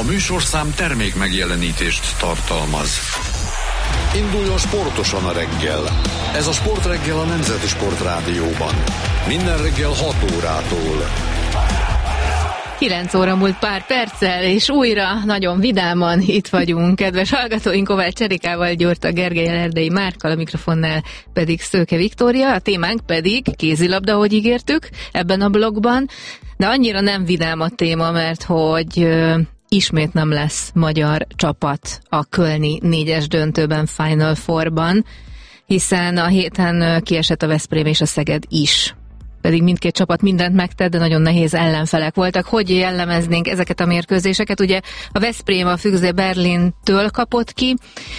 A műsorszám termék megjelenítést tartalmaz. Induljon sportosan a reggel. Ez a Sportreggel a Nemzeti Sportrádióban. Minden reggel 6 órától. 9 óra múlt pár perccel, és újra nagyon vidáman itt vagyunk. Kedves hallgatóink, Kovács Erikával, Gyurta Gergellyel, Erdei Márkkal, a mikrofonnál pedig Szőke Viktória, a témánk pedig kézilabda, ahogy ígértük ebben a blogban, de annyira nem vidám a téma, mert hogy ismét nem lesz magyar csapat a kölni 4-es döntőben, Final Fourban, hiszen a héten kiesett a Veszprém és a Szeged is. Pedig mindkét csapat mindent megtett, de nagyon nehéz ellenfelek voltak. Hogy jellemeznénk ezeket a mérkőzéseket? Ugye a Veszprém a Füchse Berlintől kapott ki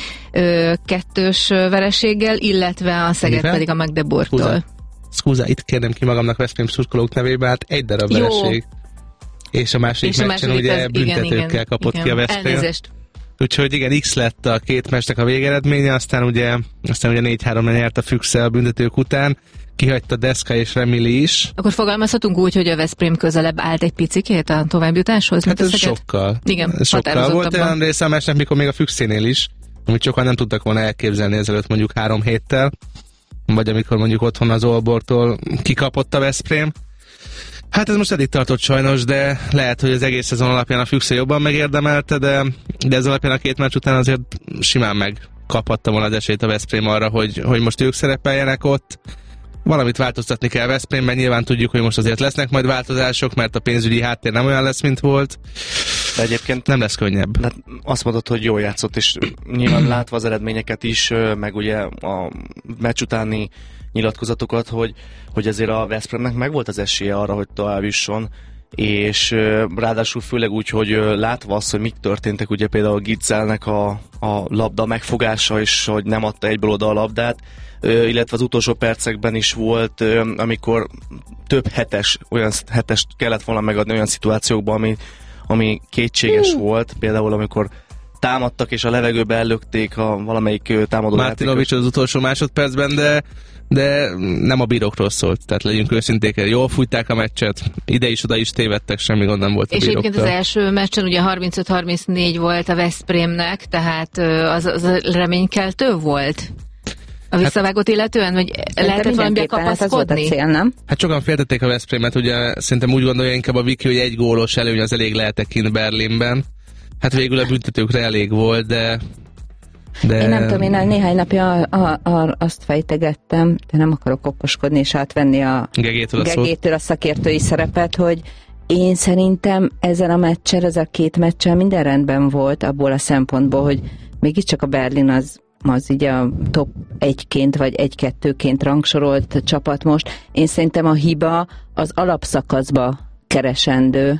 2-s vereséggel, illetve a Szeged pedig a Magdeburgtól. Szkúza, itt kérnem ki magamnak Veszprém szurkolók nevében, hát egy darab vereség. És a második meccsen ugye büntetőkkel kapott ki a Veszprém. Elnézést. Úgyhogy igen, X lett a két meccsnek a végeredménye, aztán ugye 4-3-ra nyert a Füchse a büntetők után, kihagyta Deszka és Remili is. Akkor fogalmazhatunk úgy, hogy a Veszprém közelebb állt egy picikét a továbbjutáshoz? Hát ez sokkal. Igen, sokkal. Volt olyan része a meccsnek, mikor még a Füchsénél is, amit sokan nem tudtak volna elképzelni ezelőtt mondjuk 3 héttel, vagy amikor mondjuk otthon az Aalborgtól kikapott a Veszprém. Hát ez most eddig tartott sajnos, de lehet, hogy az egész szezon alapján a Füchse jobban megérdemelte, de ez alapján a 2 meccs után azért simán megkaphatta volna az esélyt a Veszprém arra, hogy most ők szerepeljenek ott. Valamit változtatni kell Veszprémben, nyilván tudjuk, hogy most azért lesznek majd változások, mert a pénzügyi háttér nem olyan lesz, mint volt. De egyébként nem lesz könnyebb. De azt mondod, hogy jól játszott, és nyilván látva az eredményeket is, meg ugye a meccs utáni nyilatkozatokat, hogy ezért a Veszprémnek megvolt az esélye arra, hogy tovább jusson, és ráadásul főleg úgy, hogy látva azt, hogy mik történtek, ugye például Gitzelnek a labda megfogása, és hogy nem adta egyből oda a labdát, illetve az utolsó percekben is volt, amikor több olyan hetest kellett volna megadni olyan szituációkban, ami kétséges volt, például amikor támadtak és a levegőbe ellökték valamelyik támadó Martinovics az utolsó másodpercben, de nem a bírókról szólt, tehát legyünk őszinték, jól fújták a meccset, ide is, oda is tévedtek, semmi gond nem volt a bíróktól. És egyébként az első meccsen ugye 35-34 volt a Veszprémnek, tehát az reménykeltő volt a visszavágót illetően, vagy lehetett valamiben kapaszkodni? Cél, nem? Hát sokan féltették a Veszprémet, ugye szerintem úgy gondolja inkább a Viki, hogy egy gólos előny az elég lehetek kint Berlinben. Hát végül a büntetőkre elég volt, de... Én nem tudom, én néhány napja azt fejtegettem, de nem akarok okoskodni és átvenni a Gegétől a szakértői szerepet, hogy én szerintem ezen a meccsel, ez a 2 meccsel minden rendben volt abból a szempontból, hogy mégiscsak a Berlin az így a top 1-ként vagy 1-2-ként rangsorolt csapat most. Én szerintem a hiba az alapszakaszba keresendő.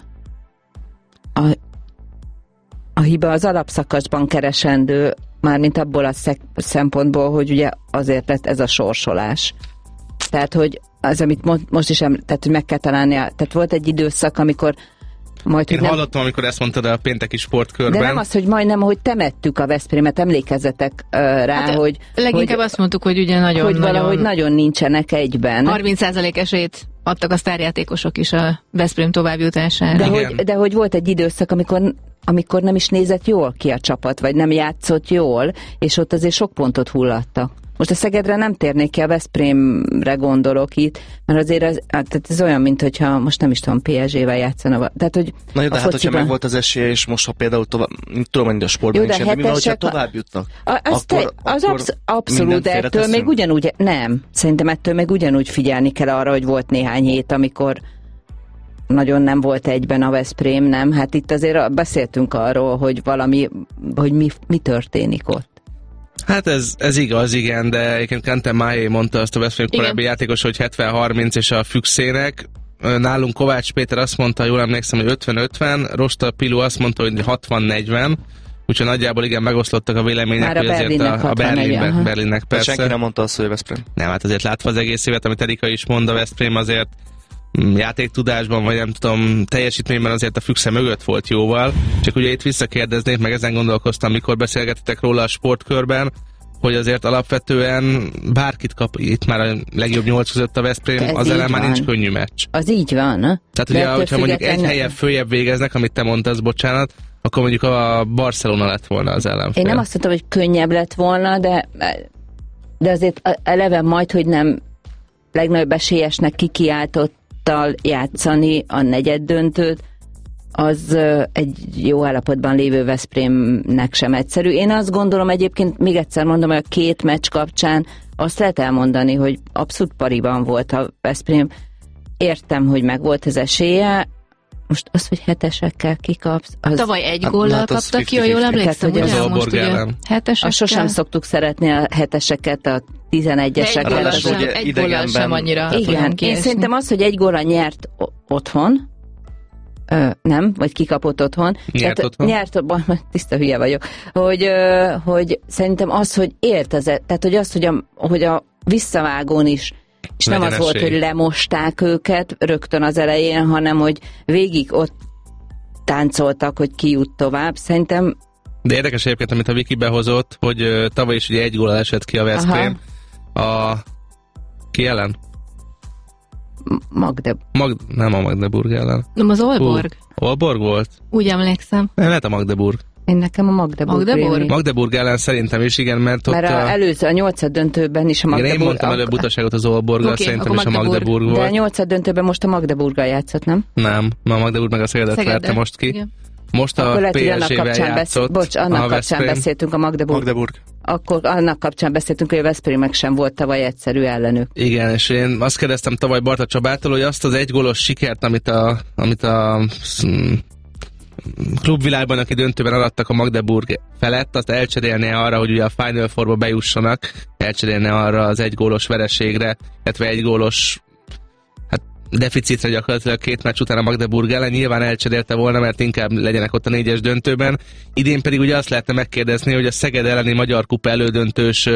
A hiba az alapszakaszban keresendő, mármint abból a szempontból, hogy ugye azért lett ez a sorsolás. Tehát, hogy az, amit most is tehát, hogy meg kell találni, tehát volt egy időszak, amikor Én hallottam, amikor ezt mondtad a pénteki sportkörben. De nem az, hogy majdnem, hogy temettük a Veszprémet, emlékezzetek rá, hát hogy... Leginkább azt mondtuk, hogy ugye nagyon... Hogy valahogy nagyon nincsenek egyben. 30% esélyt adtak a sztárjátékosok is a Veszprém továbbjutására. De hogy volt egy időszak, amikor nem is nézett jól ki a csapat, vagy nem játszott jól, és ott azért sok pontot hullattak. Most a Szegedre nem térnék ki, a Veszprémre gondolok itt, mert azért ez olyan, mint hogyha most nem is tudom, PSG-vel játszana. Tehát, hogy na jó, de hát, hogyha meg volt az esélye, és most ha például tudom menni a sportban jó, nincsen, de mivel, hogyha tovább jutnak, abszolút, de ettől még ugyanúgy, nem. Szerintem ettől még ugyanúgy figyelni kell arra, hogy volt néhány hét, amikor nagyon nem volt egyben a Veszprém, nem? Hát itt azért beszéltünk arról, hogy mi történik ott. Hát ez igaz, igen, de egyébként Kenten Májé mondta azt a Veszprém korábbi játékos, hogy 70-30 és a Füchsének. Nálunk Kovács Péter azt mondta, jól emlékszem, hogy 50-50, Rosta Pilu azt mondta, hogy 60-40, úgyhogy nagyjából igen, megoszlottak a vélemények, már hogy azért a Berlinnek persze. Senki nem mondta azt, hogy Veszprém. Nem, hát azért látva az egész évet, amit Erika is mond, a Veszprém azért játéktudásban, vagy nem tudom, teljesítményben azért a Füchse mögött volt jóval. Csak ugye itt visszakérdeznék, meg ezen gondolkoztam, mikor beszélgetetek róla a sportkörben, hogy azért alapvetően bárkit kap itt már a legjobb 8 között a Veszprém, az ellen már nincs könnyű meccs. Az így van. Tehát ugye, hogyha mondjuk egy helyen följebb végeznek, amit te mondtad, bocsánat, akkor mondjuk a Barcelona lett volna az ellenfél. Én nem azt mondtam, hogy könnyebb lett volna, de azért eleve majd, hogy nem legnagyobb esélyesnek kikiáltottal játszani a negyeddöntőt, az egy jó állapotban lévő Veszprémnek sem egyszerű. Én azt gondolom egyébként, még egyszer mondom, hogy a két meccs kapcsán azt lehet elmondani, hogy abszolút pariban volt a Veszprém. Értem, hogy meg volt az esélye. Most az, hogy hetesekkel kikapsz... Tavaly egy góllal kaptak ki, jól emlékszem, hogy az Aalborg ellen. Sosem szoktuk szeretni a heteseket, a 11-eseket. Egy góllal sem annyira. Igen, én szerintem az, hogy egy góllal nyert otthon, nem, vagy kikapott otthon. Nyert otthon, tiszta hülye vagyok. Hogy szerintem az, hogy élt tehát hogy az, hogy a visszavágón is, és nem az volt, hogy lemosták őket rögtön az elején, hanem hogy végig ott táncoltak, hogy ki jut tovább. Szerintem... De érdekes egyébként, amit a Viki behozott, hogy tavaly is ugye egy góllal esett ki a Veszprém. Ki ellen? Nem a Magdeburg ellen. Nem, az Aalborg. Aalborg volt? Úgy emlékszem. Nem, lehet a Magdeburg. Én nekem a Magdeburg ellen szerintem is, igen, mert ott előző, a 8. döntőben is a Magdeburg... Igen, én mondtam előbb butaságot az Aalborggal, szerintem is a Magdeburg volt. De a 8. döntőben most a Magdeburggal játszott, nem? Nem, a Magdeburg meg a Szegedet verte most ki. Igen. Most a PSG-vel játszott. Annak kapcsán beszéltünk a Magdeburg. Akkor annak kapcsán beszéltünk, hogy a Veszprémnek sem volt tavaly egyszerű ellenük. Igen, és én azt kérdeztem tavaly Barta Csabától, hogy azt az egygólos sikert, amit a klubvilágban, aki döntőben adattak a Magdeburg felett, azt elcserélné arra, hogy ugye a Final Fourba bejussanak, elcserélné arra az egygólos vereségre, illetve egygólos deficitre gyakorlatilag 2 meccs után a Magdeburg ellen, nyilván elcserélte volna, mert inkább legyenek ott a 4-es döntőben. Idén pedig ugye azt lehetne megkérdezni, hogy a Szeged elleni Magyar Kupa elődöntős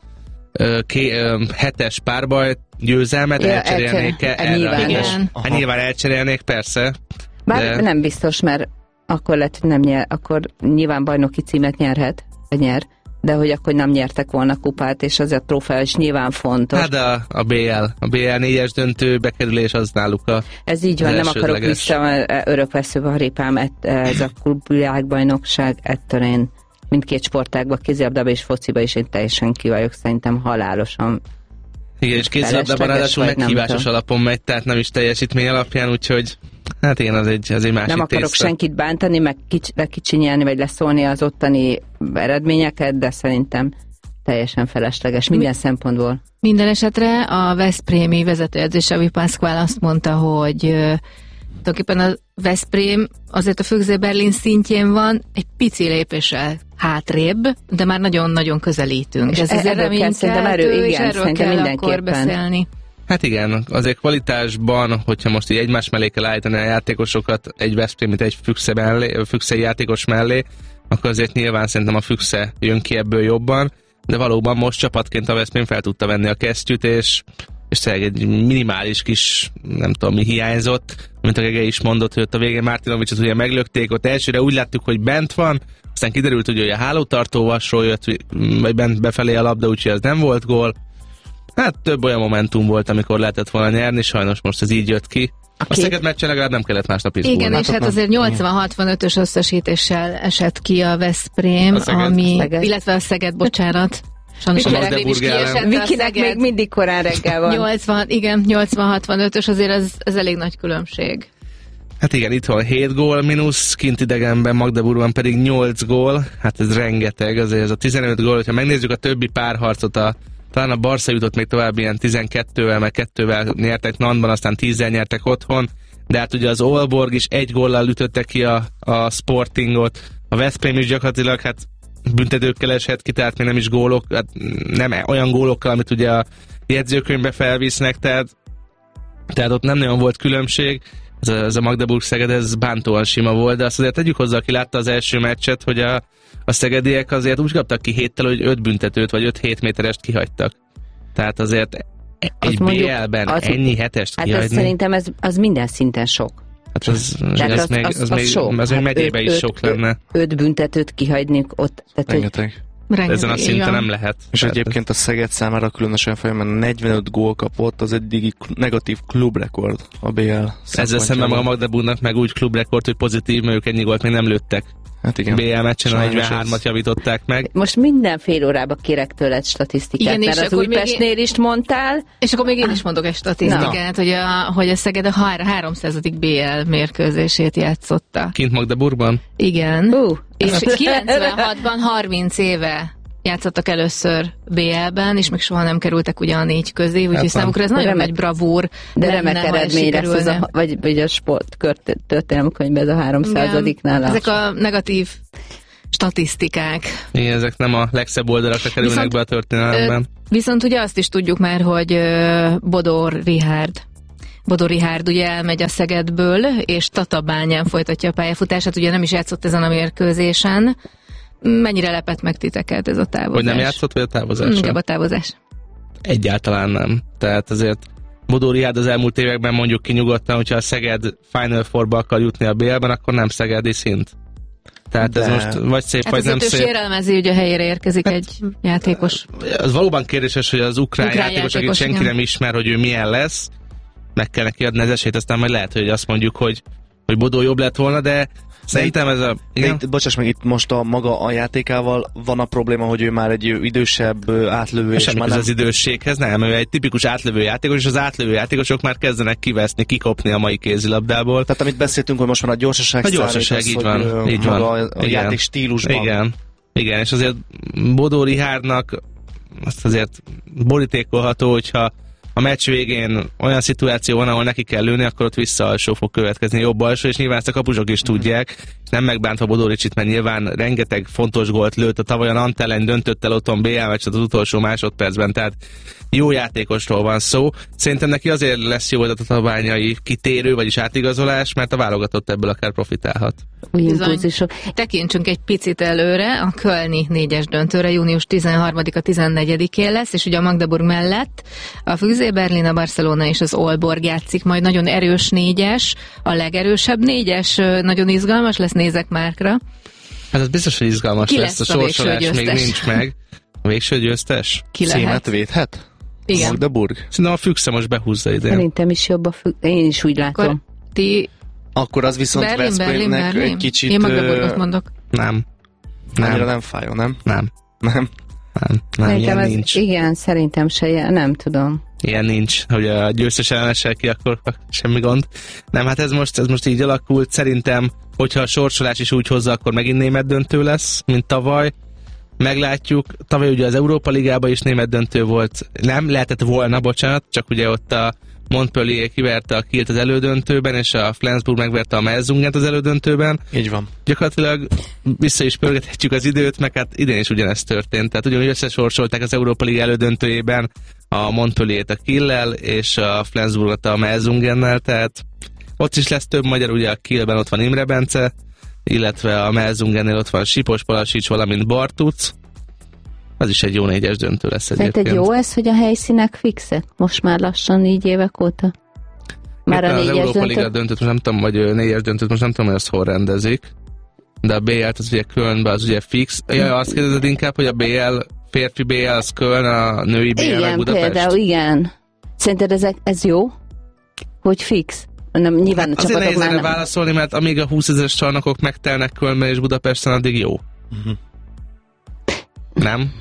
7-es párbaj győzelmet elcserélnék-e erre? Nyilván elcserélnék, persze. Bár nem biztos, mert akkor lett, hogy nem nyer, akkor nyilván bajnoki címet nyerhet, vagy nyer, de hogy akkor nem nyertek volna kupát, és azért a trófea is nyilván fontos. Hát a BL 4-es döntő bekerülés az náluk ez így van, nem akarok vissza örökveszőbe a répám, ez a klubvilágbajnokság, ettől én mindkét sportágban, kézilabdában és fociban is én teljesen ki vagyok, szerintem halálosan. Igen, és kézilabdában ráadásul meghívásos alapon megy, tehát nem is teljesítmény alapján, úgyhogy hát igen, az egy másik nem akarok tészta. Senkit bántani, meg lekicsinyelni, vagy leszólni az ottani eredményeket, de szerintem teljesen felesleges minden szempontból. Minden esetre a veszprémi vezetőedző Xavi Pascual azt mondta, hogy tulajdonképpen a Veszprém azért a Füchse Berlin szintjén van, egy pici lépéssel hátrébb, de már nagyon-nagyon közelítünk. És ez erről kell szerintem erről kell akkor beszélni. Hát igen, azért kvalitásban, hogyha most így egymás mellé kell állítani a játékosokat, egy Veszprémit egy Füchse játékos mellé, akkor azért nyilván szerintem a Füchse jön ki ebből jobban, de valóban most csapatként a Veszprém fel tudta venni a kesztyűt, és tényleg egy minimális kis, nem tudom mi hiányzott, mint a Gege is mondott, hogy ott a végén Martinovicsot ugye meglökték, ott elsőre úgy láttuk, hogy bent van, aztán kiderült, hogy a hálótartóvasról jött, vagy bent befelé a labda, úgyhogy ez nem volt gól. Hát több olyan momentum volt, amikor lehetett volna nyerni, sajnos most ez így jött ki. A Szeged meccsen legalább nem kellett másnap izgulni. Igen, és hát azért 80-65-ös összesítéssel esett ki a Veszprém, illetve a Szeged, bocsánat. Sajnos a Magdeburg ellen. Vikinek még mindig korán reggel van. 80-65-ös azért ez elég nagy különbség. Hát igen, itt van 7 gól mínusz, kint idegenben, Magdeburgban pedig 8 gól. Hát ez rengeteg, azért ez a 15 gól, hogyha megnézzük a többi párharcot, talán a Barca jutott még tovább ilyen 12-vel, meg 2-vel nyertek Nantban, aztán 10-zel nyertek otthon, de hát ugye az Aalborg is 1 góllal ütötte ki a Sportingot, a Veszprém is gyakorlatilag hát büntetőkkel esett ki, tehát még nem is gólok, hát nem olyan gólokkal, amit ugye a jegyzőkönyvbe felvisznek, tehát ott nem nagyon volt különbség. Ez a Magdeburg-Szeged, ez bántóan sima volt, de azt azért tegyük hozzá, aki látta az első meccset, hogy a szegediek azért úgy kaptak ki 7-tel, hogy 5 büntetőt vagy 5-7 méterest kihagytak. Tehát azért egy BL-ben ennyi hetest kihagyni. Hát szerintem az minden szinten sok. Hát az még megyébe is sok lenne. 5 büntetőt kihagyni ott. Rengeteg. Ezen a szinten nem lehet. És egyébként a Szeged számára különösen folyamán 45 gól kapott, az eddigi negatív klubrekord a BL. Ezzel szemben a Magdeburgnak meg úgy klubrekord, hogy pozitív, mert ők ennyi gólt még nem lőttek. Hát igen. BL meccsen a 43-at javították meg. Most minden fél órába kérek tőled statisztikát, igen, mert az Újpestnél is mondtál. És akkor még én is mondok egy statisztikát, hogy a Szeged a 300. BL mérkőzését játszotta. Kint Magdeburgban? Igen. És 96-ban 30 éve játszottak először BL-ben, és még soha nem kerültek ugye a 4 közé, úgyhogy számukra ez nagyon nagy bravúr. De remek eredmény lesz, vagy a sporttörténelemkönyvben ez a 300-nál. Ezek a negatív statisztikák. Igen, ezek nem a legszebb oldalakra kerülnek be a történelemben. Viszont ugye azt is tudjuk már, hogy Bodor Richárd ugye elmegy a Szegedből, és Tatabányán folytatja a pályafutását, ugye nem is játszott ezen a mérkőzésen. Mennyire lepett meg titeket ez a távozás? Hogy nem játszott, vagy a távozás? Inkább a távozás. Egyáltalán nem. Tehát azért Bodor Richárd az elmúlt években mondjuk kinyugodtan, hogyha a Szeged Final Fourba akar jutni a BL-ben, akkor nem szegedi szint. Tehát ez most vagy szép, vagy nem szép. Sérelmezi, hogy a helyére érkezik egy játékos. Az valóban kérdéses, hogy az ukrán játékos, akit senki nem ismer, hogy ő milyen lesz, meg kell neki adni az esélyt, aztán majd lehet, hogy azt mondjuk, hogy Bodó jobb lett volna, de szerintem ez a... Bocsáss meg, itt most a maga a játékával van a probléma, hogy ő már egy idősebb átlövő. Semmi köze az idősséghez, nem, ő egy tipikus átlövő játékos, és az átlövő játékosok már kezdenek kiveszni, kikopni a mai kézilabdából. Tehát amit beszéltünk, hogy most már a gyorsaság így van, így van. A játék stílusban. Igen, és azért Bodó Rihárdnak azt azért borítékolható, hogyha a meccs végén olyan szituáció van, ahol neki kell lőni, akkor ott visszaalsó fog következni, jobb alsó, és nyilván ezt a kapusok is tudják, és nem megbántva Bodó Ricsit, mert nyilván rengeteg fontos gólt lőtt, a tavaly a Nantes ellen döntött el otthon BL meccset az utolsó másodpercben, tehát jó játékosról van szó. Szerintem neki azért lesz jó a tatabányai kitérő, vagyis átigazolás, mert a válogatott ebből akár profitálhat. Tekintsünk egy picit előre, a kölni 4-es döntőre június 13-a 14-én lesz, és ugye a Magdeburg mellett a Füzé Berlin, a Barcelona és az Aalborg játszik, majd nagyon erős 4-es, a legerősebb 4-es, nagyon izgalmas lesz, nézek Márkra. Hát ez biztos, hogy izgalmas lesz, a sorsolás még nincs meg. A végső győztes? Ki lehet? Szémet védhet? Igen. Magdeburg? Szerintem a Füchse most behúzza idén. Szerintem is jobb a én is úgy látom. Akkor az viszont Veszprémnek egy kicsit... Én Magdeburgot mondok. Nem. Annyira nem fájó, nem? Nem, ilyen nincs. Igen, szerintem se, nem tudom. Ilyen nincs, hogy a győztes ellenessel ki, akkor semmi gond. Nem, hát ez most így alakult. Szerintem, hogyha a sorsolás is úgy hozza, akkor megint német döntő lesz, mint tavaly. Meglátjuk. Tavaly ugye az Európa Ligában is német döntő volt. Nem, lehetett volna, bocsánat, csak ugye ott a Montpellier kiverte a Kielt az elődöntőben, és a Flensburg megverte a Melsungent az elődöntőben. Így van. Gyakorlatilag vissza is pörgethetjük az időt, meg hát idén is ugyanezt történt. Tehát ugyanúgy összesorsolták az Európa Liga elődöntőjében a Montpellier-t a Kiellel, és a Flensburgot a Melsungennel, tehát ott is lesz több magyar, ugye a Kielben ott van Imre Bence, illetve a Melzungennél ott van Sipos Palasics, valamint Bartuc. Az is egy jó 4-es döntő lesz egyébként. Szerinted jó ez, hogy a helyszínek fixek? Most már lassan 4 évek óta? Már a 4-es az Európa Liga döntőt, most nem tudom, vagy 4-es döntőt, most nem tudom, hogy azt hol rendezik. De a BL-t az ugye Kölnben, az ugye fix. Ja, azt kérdezed inkább, hogy a BL, férfi BL az Köln, a női BL meg Budapest? Igen, például igen. Szerinted ez jó? Hogy fix? Nem, nyilván hát azért nehéz erre válaszolni, mert amíg a 20 000-es csarnokok megtelnek Kölnben és Budapesten, addig jó. Nem?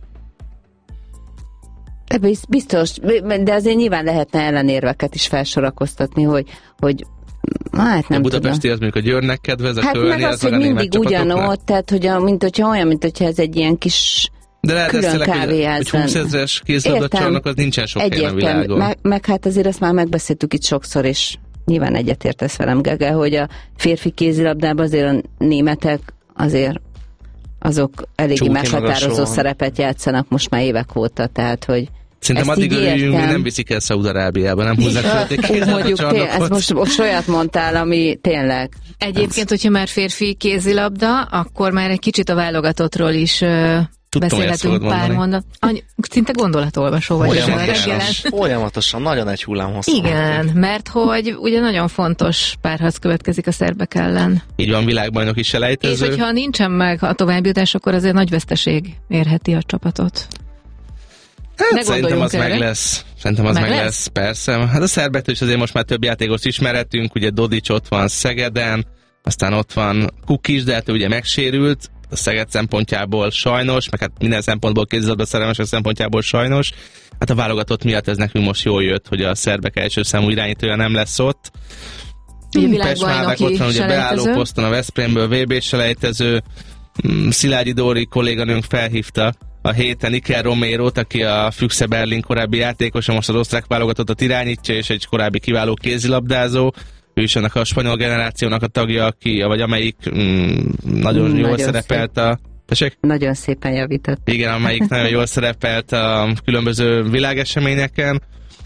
Biztos, de azért nyilván lehetne ellenérveket is felsorakoztatni, hogy hát nem Budapesti tudom. Az mondjuk a Győrnek kedvez, a hát Kölni az, hogy mindig ugyanott, tehát hogy olyan, mint hogyha ez egy ilyen kis de lehet külön kávéház. Hogy 20 000-es kézilabdacsarnok az nincsen sok helyen a világon. Meg hát azért ezt már megbeszéltük itt sokszor, és nyilván egyetértesz velem, Gege, hogy a férfi kézilabdában azért a németek azért azok eléggé meghatározó szerepet játszanak most már évek óta, tehát hogy szerintem addig örüljünk, hogy nem viszik el Szaúd-Arábiába, nem húzzák fel a csarnokot. Ez most olyat mondtál, ami tényleg... Egyébként, hogyha már férfi kézilabda, akkor már egy kicsit a válogatottról is beszélhetünk pár mondat. Szinte gondolatolvasó vagy. Folyamatosan, nagyon egy hullám hosszú. Igen, mert hogy ugye nagyon fontos párharc következik a szerbek ellen. Így van, világbajnoki selejtező. És hogyha nincsen meg a továbbjutás, akkor azért nagy veszteség érheti a csapatot. Hát szerintem az meg lesz. Szerintem az meg lesz, persze. Hát a szerbektől is azért most már több játékost ismerhetünk, ugye Dodics ott van Szegeden, aztán ott van Kukis, de hát ugye megsérült, a Szeged szempontjából sajnos, meg hát minden szempontból kézilabda szerelmesek szempontjából sajnos. Hát a válogatott miatt ez nekünk most jól jött, hogy a szerbek első számú irányítója nem lesz ott. Pesmávek ott van, ugye beálló poszton a Veszprémből VB selejtező. Szilágyi Dóri kolléganőnk felhívta a héten Iker Romérót, aki a Füchse Berlin korábbi játékosa, most az osztrák válogatottat irányítja, és egy korábbi kiváló kézilabdázó. Ő is ennek a spanyol generációnak a tagja, aki, vagy amelyik nagyon jól szerepelt a... Tessék? Nagyon szépen javított. Igen, amelyik nagyon jól szerepelt a különböző világeseményeken.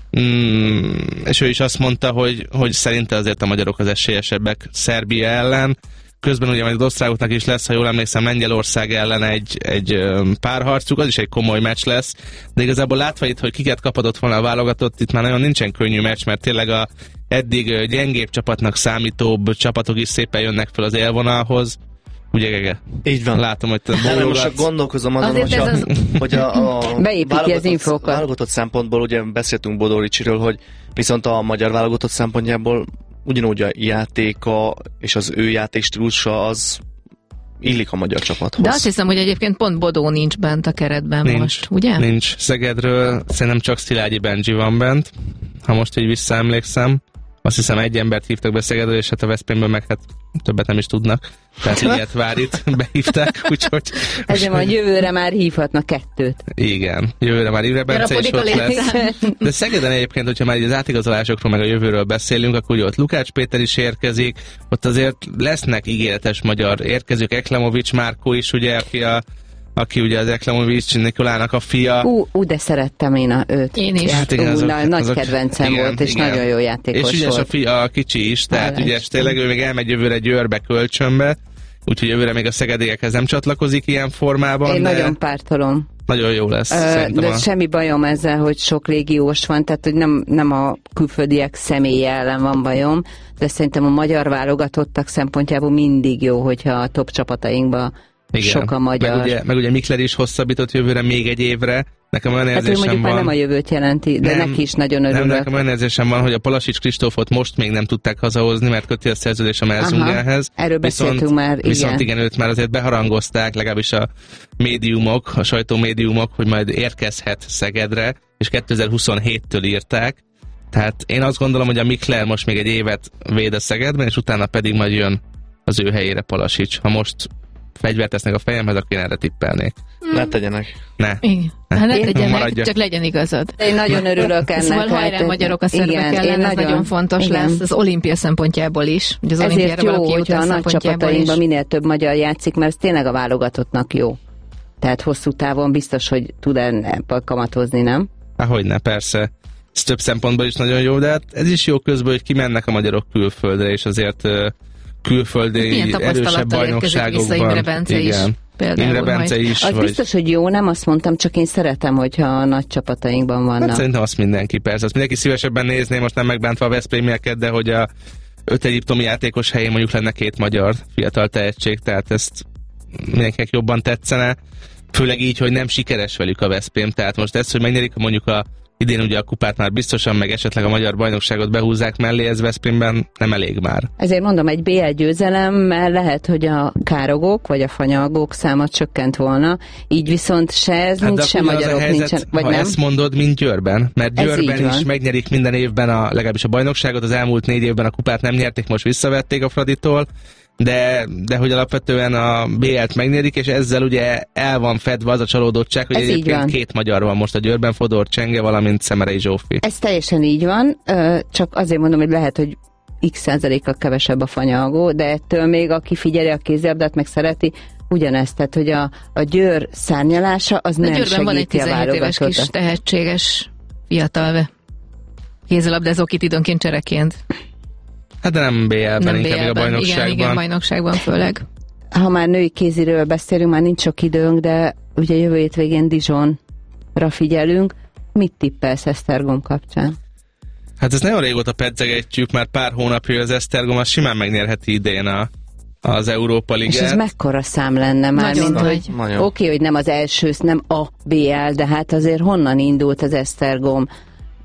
És ő is azt mondta, hogy szerinte azért a magyarok az esélyesebbek Szerbia ellen. Közben ugye majd az osztrákoknak is lesz, ha jól emlékszem, Lengyelország ellen egy párharcuk, az is egy komoly meccs lesz, de igazából látva itt, hogy kiket kapadott volna a válogatott, itt már nagyon nincsen könnyű meccs, mert tényleg a eddig gyengébb csapatnak számítóbb csapatok is szépen jönnek fel az élvonalhoz. Ugye, Gege? Így van. Látom, hogy te most csak gondolkozom azon, hogy a válogatott szempontból, ugye beszéltünk Bodoricsiről, hogy viszont a magyar válogatott szempontjából ugyanúgy a játéka és az ő játékstílusa az illik a magyar csapathoz. De azt hiszem, hogy egyébként pont Bodó nincs bent a keretben most, ugye? Nincs. Szegedről szerintem csak Szilágyi Benji van bent, ha most így visszaemlékszem. Azt hiszem egy embert hívtak be Szegedről, és hát a Veszprémből meg hát többet nem is tudnak. Tehát ilyet Várit behívták, úgyhogy... Ezért majd jövőre már hívhatnak 2. Igen, jövőre már Ivre Bence is ott lesz. De Szegeden egyébként, hogyha már így az átigazolásokról meg a jövőről beszélünk, akkor ugye ott Lukács Péter is érkezik, ott azért lesznek ígéretes magyar érkezők, Eklemovics Márkó is, ugye, aki ugye az Eklemovics Nikolának a fia. De szerettem én őt. Én is. Hát igen, nagy kedvencem volt, és nagyon jó játékos és ügyes volt. A kicsi is, tehát ügyes tényleg, ő még elmegy jövőre Győrbe kölcsönbe, úgyhogy jövőre még a szegediekhez nem csatlakozik ilyen formában. Én nagyon pártolom. Nagyon jó lesz. De semmi bajom ezzel, hogy sok légiós van, tehát hogy nem a külföldiek személye ellen van bajom, de szerintem a magyar válogatottak szempontjából mindig jó, hogyha a top csapatainkban sok a magyar. Meg ugye Mikler is hosszabbított jövőre még egy évre. Nekem olyan érzésem mondjuk van... már nem a jövőt jelenti, de neki is nagyon örülök. Nekem olyan érzésem van, hogy a Palasics Kristófot most még nem tudták hazahozni, mert köti a szerződés a Melzungerhez. Erről beszéltünk már, igen. Viszont igen, őt már azért beharangozták, legalábbis a médiumok, a sajtómédiumok, hogy majd érkezhet Szegedre, és 2027-től írták. Tehát én azt gondolom, hogy a Mikler most még egy évet véd a Szegedben, és utána pedig majd jön az ő helyére Palasics. Ha most fegyvert tesznek a fejemhez, akkor én erre tippelnék. Ne tegyenek. Ne. Hát ne tegyenek, csak legyen igazad. Én nagyon örülök ennek. Szóval hajrá magyarok a szerbek ellen, ez nagyon fontos lesz az olimpia szempontjából is. Az ezért jó, hogyha a nagy csapatainkban minél több magyar játszik, mert ez tényleg a válogatottnak jó. Tehát hosszú távon biztos, hogy tud kamatozni, nem? Hogyne, persze. Ez több szempontból is nagyon jó, de hát ez is jó közben, hogy kimennek a magyarok külföldre, és azért külföldi erősebb bajnokságokban. Imre Bence is. Imre Bence is. Az biztos, hogy jó, nem azt mondtam, csak én szeretem, hogyha a nagy csapatainkban vannak. Hát szerintem azt mindenki, persze. Azt mindenki szívesebben nézné, most nem megbántva a Veszprémieket, de hogy a 5 egyiptomi játékos helyén mondjuk lenne 2 magyar fiatal tehetség, tehát ezt mindenkinek jobban tetszene. Főleg így, hogy nem sikeres velük a Veszprém. Tehát most ez, hogy megnyerik mondjuk idén ugye a kupát már biztosan, meg esetleg a magyar bajnokságot behúzzák mellé, ez Veszprémben nem elég már. Ezért mondom, egy BL győzelemmel lehet, hogy a károgók vagy a fanyalgók száma csökkent volna, így viszont se ez hát nincs, se magyarok helyzet, nincsen, vagy ha nem? Ezt mondod, mint Győrben, mert Győrben is megnyerik minden évben legalábbis a bajnokságot, az elmúlt 4 évben a kupát nem nyerték, most visszavették a Fraditól, de hogy alapvetően a BL-t megnyerik, és ezzel ugye el van fedve az a csalódottság, hogy ez egyébként 2 magyar van most a Győrben, Fodor Csenge, valamint Szemerei Zsófi. Ez teljesen így van, csak azért mondom, hogy lehet, hogy x% kevesebb a fanyalgó, de ettől még aki figyeli a kézilabdát, meg szereti, ugyanezt, tehát hogy a Győr szárnyalása az de nem Győrben van egy 17 éves kis tehetséges fiatal kézilabdázó, akit időnként csereként. Hát de nem BL-ben, inkább még a bajnokságban. Igen, bajnokságban főleg. Ha már női kéziről beszélünk, már nincs sok időnk, de ugye jövő hétvégén Dijonra figyelünk. Mit tippelsz Esztergom kapcsán? Hát ezt nagyon régóta pedzegetjük, már pár hónapja az Esztergom, az simán megnyerheti idén az Európa Ligát. És ez mekkora szám lenne már, mint hogy oké, hogy nem az első, nem a BL, de hát azért honnan indult az Esztergom?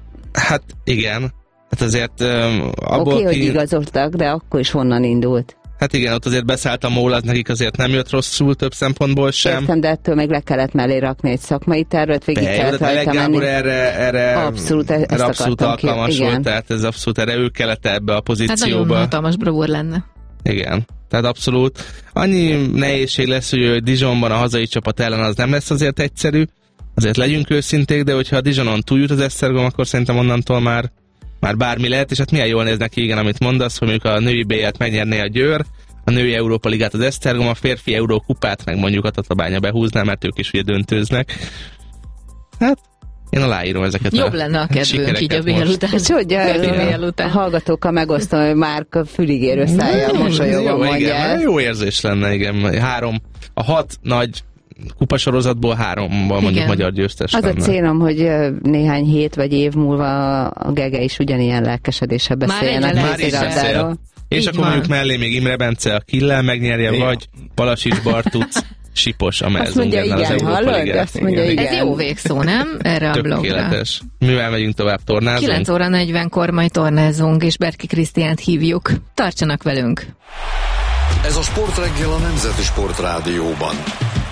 Hát igen. Hát azért Oké, hogy igazoltak, de akkor is honnan indult? Hát igen, ott azért beszállt a mól, az nekik azért nem jött rosszul több szempontból sem. Értem, de ettől meg le kellett mellé rakni egy szakmai tervet, végig kellett rajta menni. Erre abszolút alkalmas volt, tehát ez abszolút erre ő kellett ebbe a pozícióba. Hát nagyon hatalmas bravúr lenne. Igen, tehát abszolút. Annyi nehézség lesz, hogy Dijonban a hazai csapat ellen az nem lesz azért egyszerű, azért legyünk őszinték, de hogyha a Dijonon túljut az Esztergom, akkor szerintem onnantól már bármi lehet, és hát milyen jól néz neki, igen, amit mondasz, hogy mondjuk a női B-et megnyerné a Győr, a női Európa Ligát az Esztergom, a férfi Eurókupát meg mondjuk a Tatabánya behúzná, mert ők is ugye döntőznek. Hát, én aláírom ezeket. Jobb lenne a kedvünk így a BL után. És hogy a hallgatókkal megosztom, hogy Márk füligérő szájjal mosolyogva mondja. Jó érzés lenne, igen. A 6 nagy kupasorozatból 3-ban mondjuk magyar győztes az lenne. A célom, hogy néhány hét vagy év múlva a Gege is ugyanilyen lelkesedéssel beszéljen a kézilabdáról. És akkor mondjuk mellé még Imre Bence a Killel megnyerje, vagy Palasics Bartuc Sipos a Melzungennel az Európa Ligát. Ez jó végszó, nem? Erre a blogra. Tökéletes. Mivel megyünk tovább, tornázunk? 9 óra 40-kor majd tornázunk, és Berki Krisztiánt hívjuk. Tartsanak velünk! Ez a Sportreggel a Nemzeti Sportrádióban.